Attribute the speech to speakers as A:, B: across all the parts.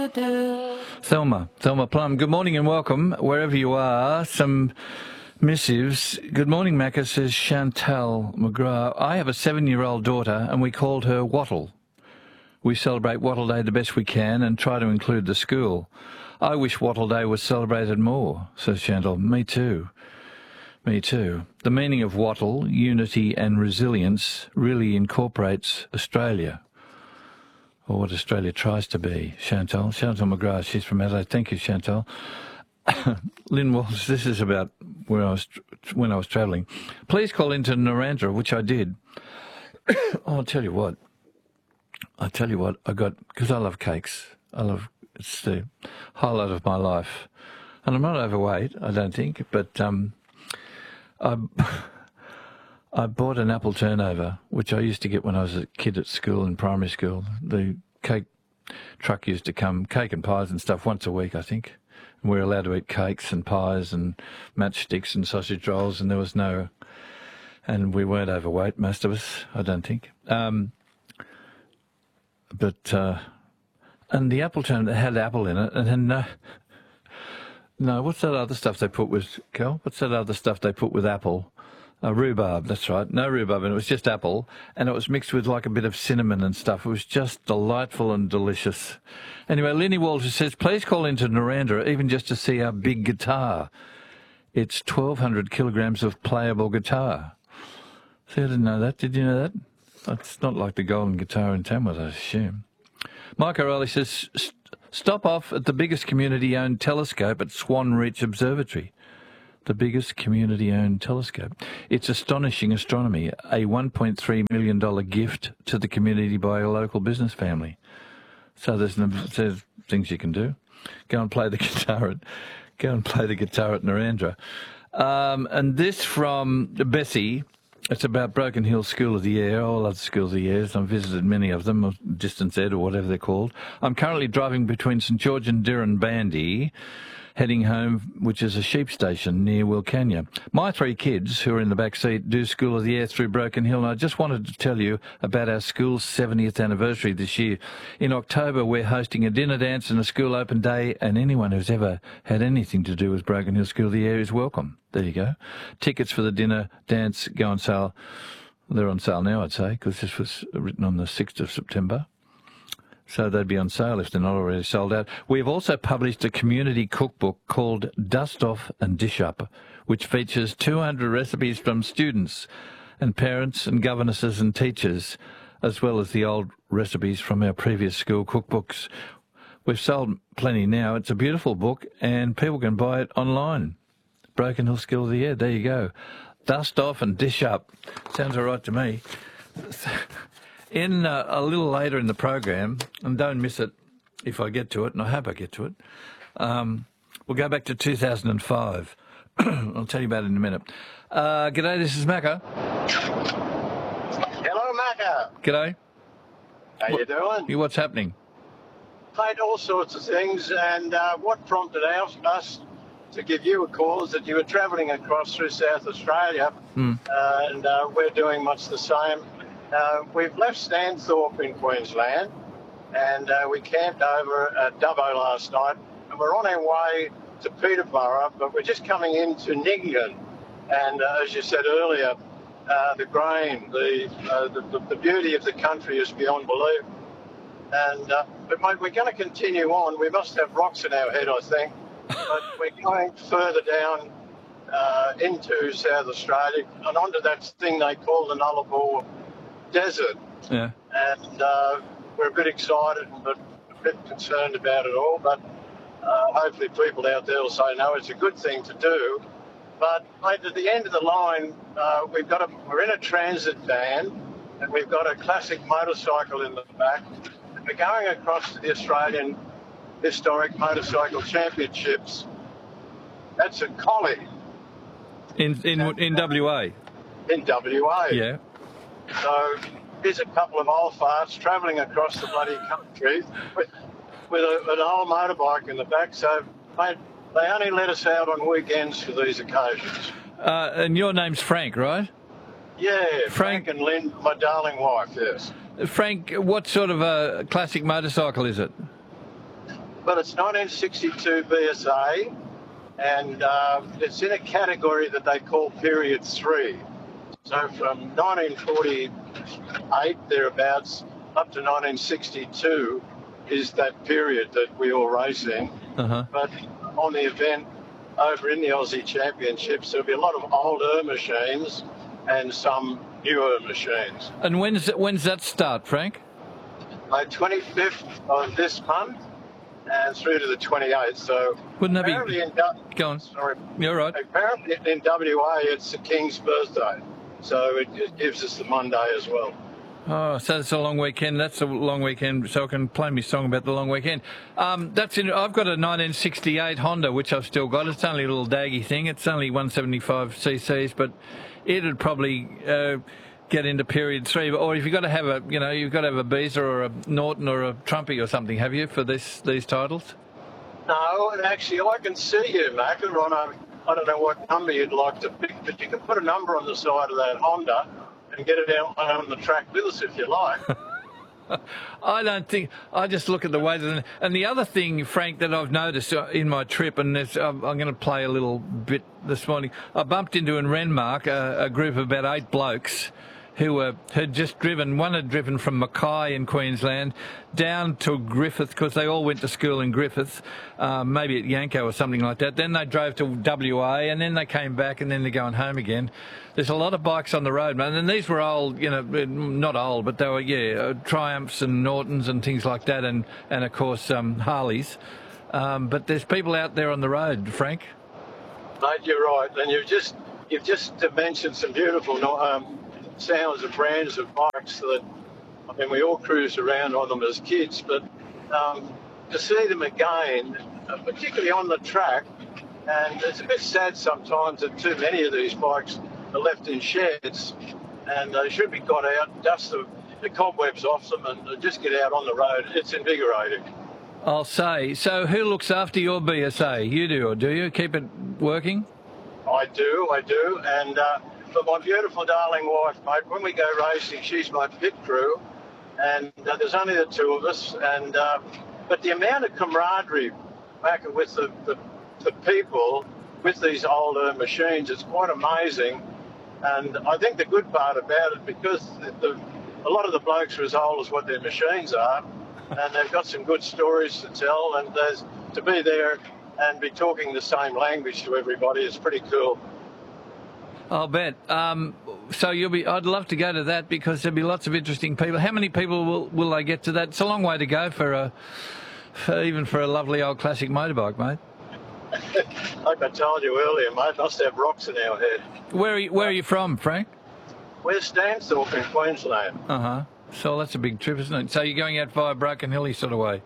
A: Thelma Plum, good morning and welcome, wherever you are. Some missives. Good morning, Macca, says Chantal McGrath. I have a 7-year-old daughter and we called her Wattle. We celebrate Wattle Day the best we can and try to include the school. I wish Wattle Day was celebrated more, says Chantal. Me too. Me too. The meaning of wattle, unity and resilience, really incorporates Australia, or what Australia tries to be. Chantal McGrath, she's from Adelaide. Thank you, Chantal. Lynn Walsh, this is about when I was travelling. Please call into Narrandera, which I did. I'll tell you what, I got, because I love cakes. It's the highlight of my life. And I'm not overweight, I don't think, but I bought an apple turnover, which I used to get when I was a kid at school, in primary school. The cake truck used to come, cake and pies and stuff, once a week, I think. And we were allowed to eat cakes and pies and matchsticks and sausage rolls, and there was no... And we weren't overweight, most of us, I don't think. And the apple turnover had apple in it, and then... No, what's that other stuff they put with, Kel? What's that other stuff they put with apple? Rhubarb, that's right. No rhubarb, and it was just apple, and it was mixed with like a bit of cinnamon and stuff. It was just delightful and delicious. Anyway, Lenny Walter says, please call into Narrandera, even just to see our big guitar. It's 1,200 kilograms of playable guitar. See, I didn't know that. Did you know that? It's not like the golden guitar in Tamworth, I assume. Mike O'Reilly says, stop off at the biggest community-owned telescope at Swan Reach Observatory. The biggest community-owned telescope. It's astonishing astronomy, a $1.3 million gift to the community by a local business family. So there's things you can do. Go and play the guitar at Narrandera. And this from Bessie. It's about Broken Hill School of the Air, all other schools of the air. I've visited many of them, or Distance Ed or whatever they're called. I'm currently driving between St George and Dirranbandy, heading home, which is a sheep station near Wilcannia. My 3 kids, who are in the back seat, do School of the Air through Broken Hill, and I just wanted to tell you about our school's 70th anniversary this year. In October, we're hosting a dinner dance and a school open day, and anyone who's ever had anything to do with Broken Hill School of the Air is welcome. There you go. Tickets for the dinner dance go on sale. They're on sale now, I'd say, because this was written on the 6th of September. So they'd be on sale if they're not already sold out. We've also published a community cookbook called Dust Off and Dish Up, which features 200 recipes from students and parents and governesses and teachers, as well as the old recipes from our previous school cookbooks. We've sold plenty now. It's a beautiful book, and people can buy it online. Broken Hill School of the Air, there you go. Dust Off and Dish Up. Sounds all right to me. In a little later in the program, and don't miss it if I get to it, and I hope I get to it, we'll go back to 2005. I'll tell you about it in a minute. G'day, this is Macca.
B: Hello, Macca.
A: G'day.
B: How you doing?
A: What's happening?
B: Played all sorts of things, and what prompted us to give you a call is that you were travelling across through South Australia, and we're doing much the same. We've left Stanthorpe in Queensland, and we camped over at Dubbo last night, and we're on our way to Peterborough, but we're just coming into Nyngan. And as you said earlier, the grain, the beauty of the country is beyond belief. And but mate, we're going to continue on. We must have rocks in our head, I think. But we're going further down into South Australia and onto that thing they call the Nullarbor Desert. Yeah. And we're a bit excited but a bit concerned about it all. But hopefully people out there will say, no, it's a good thing to do. But mate, at the end of the line, we're in a transit van, and we've got a classic motorcycle in the back. And we're going across to the Australian Historic Motorcycle Championships. That's at Collie.
A: In WA?
B: In WA.
A: Yeah.
B: So here's a couple of old farts travelling across the bloody country with an old motorbike in the back. So, mate, they only let us out on weekends for these occasions.
A: And your name's Frank, right?
B: Yeah, Frank and Lynn, my darling wife, yes.
A: Frank, what sort of a classic motorcycle is it?
B: Well, it's 1962 BSA, and it's in a category that they call Period 3. So from 1948, thereabouts, up to 1962 is that period that we all race in.
A: Uh-huh.
B: But on the event over in the Aussie Championships, there'll be a lot of older machines and some newer machines.
A: And when's that start, Frank?
B: 25th of this month and through to the 28th. So
A: Wouldn't that be... Go on.
B: Sorry.
A: You're right.
B: Apparently in WA it's the King's birthday, so it gives us the Monday as well.
A: Oh, so it's a long weekend. That's a long weekend, so I can play me song about the long weekend. I've got a 1968 Honda, which I've still got. It's only a little daggy thing. It's only 175 cc's, but it'd probably get into Period 3. Or if you've got to have a, you've got to have a Beezer or a Norton or a Trumpy or something, have you, for these titles?
B: No, and actually I can see you, Mac, on I don't know what number you'd like to pick, but you can put a number on the side of that Honda and get it out on the track with us if you like.
A: I don't think. I just look at the way that. And the other thing, Frank, that I've noticed in my trip, and I'm going to play a little bit this morning. I bumped into in Renmark a group of about 8 blokes who had just driven. One had driven from Mackay in Queensland down to Griffith, because they all went to school in Griffith, maybe at Yanko or something like that. Then they drove to WA, and then they came back, and then they're going home again. There's a lot of bikes on the road, man, and these were old, not old, but they were, Triumphs and Nortons and things like that, and of course Harleys. But there's people out there on the road, Frank.
B: Mate, you're right, and you've just mentioned some beautiful sounds and brands of bikes that, I mean, we all cruised around on them as kids, but to see them again, particularly on the track, and it's a bit sad sometimes that too many of these bikes are left in sheds, and they should be got out, dust the cobwebs off them, and just get out on the road. It's invigorating.
A: I'll say. So who looks after your BSA? You do, or do you? Keep it working?
B: I do, and for my beautiful darling wife, mate, when we go racing, she's my pit crew, and there's only the two of us, and but the amount of camaraderie back with the people with these older machines, it's quite amazing. And I think the good part about it, because a lot of the blokes are as old as what their machines are, and they've got some good stories to tell, and to be there and be talking the same language to everybody is pretty cool.
A: I'll bet. So I'd love to go to that, because there'll be lots of interesting people. How many people will they get to that? It's a long way to go even for a lovely old classic motorbike, mate.
B: Like I told you earlier, mate, must have rocks in our head.
A: Where are you from, Frank?
B: We're Stanthorpe in Queensland.
A: Uh-huh. So that's a big trip, isn't it? So you're going out via Broken Hilly sort of way?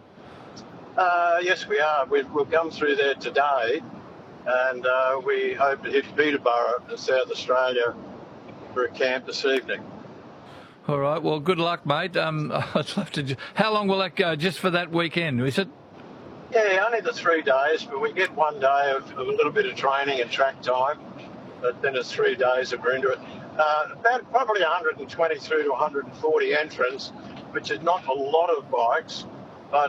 B: Yes, we are. We'll come through there today, and we hope to hit Peterborough in South Australia for a camp this evening.
A: All right. Well, good luck, mate. I'd love to. How long will that go? Just for that weekend, is it?
B: Yeah, only the 3 days, but we get 1 day of a little bit of training and track time, but then it's 3 days that we're into it. About probably 120 through to 140 entrants, which is not a lot of bikes, but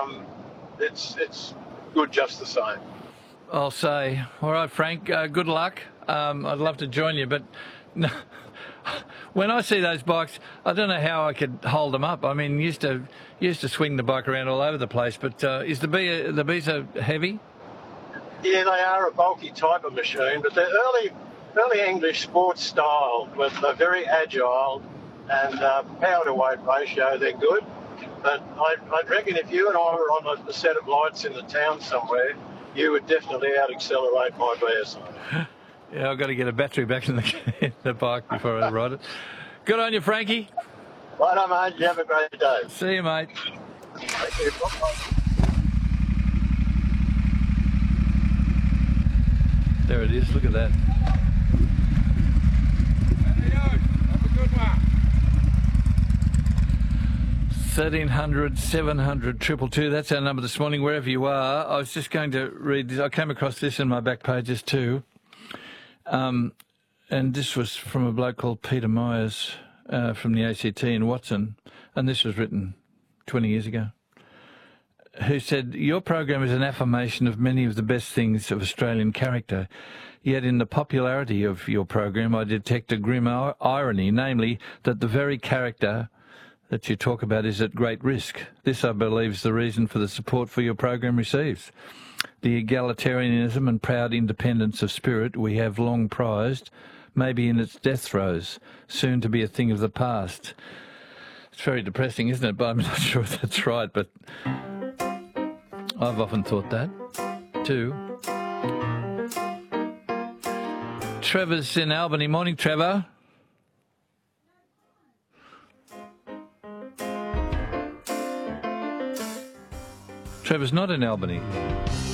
B: it's good just the same.
A: I'll say. All right, Frank, good luck. I'd love to join you, but no, when I see those bikes, I don't know how I could hold them up. I mean, used to swing the bike around all over the place, but is the Beezer heavy?
B: Yeah, they are a bulky type of machine, but they're early English sports style, but they're very agile, and power to weight ratio, they're good. But I'd reckon if you and I were on a set of lights in the town somewhere, you would definitely out-accelerate my BSA.
A: Yeah, I've got to get a battery back in the bike before I ride it. Good on you, Frankie.
B: Right on, mate. You have a great day.
A: See you, mate.
B: Thank you. Bye-bye.
A: There it is. Look at that.
C: Have a good one.
A: 1300 700 222. That's our number this morning, wherever you are. I was just going to read this. I came across this in my back pages too. And this was from a bloke called Peter Myers from the ACT in Watson. And this was written 20 years ago. who said, your program is an affirmation of many of the best things of Australian character. Yet in the popularity of your program, I detect a grim irony, namely that the very character that you talk about is at great risk. This, I believe, is the reason for the support for your program receives. The egalitarianism and proud independence of spirit we have long prized may be in its death throes, soon to be a thing of the past. It's very depressing, isn't it? But I'm not sure if that's right, but I've often thought that too. Trevor's in Albany. Morning, Trevor. Trevor's not in Albany.